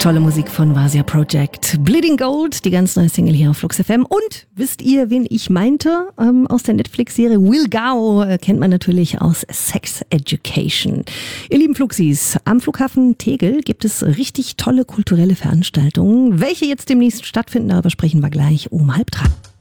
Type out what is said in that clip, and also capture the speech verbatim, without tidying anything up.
Tolle Musik von Vasia Project. Bleeding Gold, die ganz neue Single hier auf Flux F M. Und wisst ihr, wen ich meinte? Ähm, aus der Netflix-Serie Will Gao äh, kennt man natürlich aus Sex Education. Ihr lieben Fluxis, am Flughafen Tegel gibt es richtig tolle kulturelle Veranstaltungen. Welche jetzt demnächst stattfinden, darüber sprechen wir gleich um halb drei.